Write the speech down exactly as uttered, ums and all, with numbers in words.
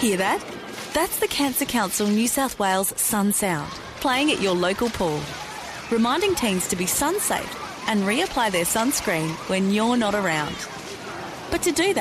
Hear that? That's the Cancer Council New South Wales Sun Sound, playing at your local pool, reminding teens to be sun safe and reapply their sunscreen when you're not around. But to do that,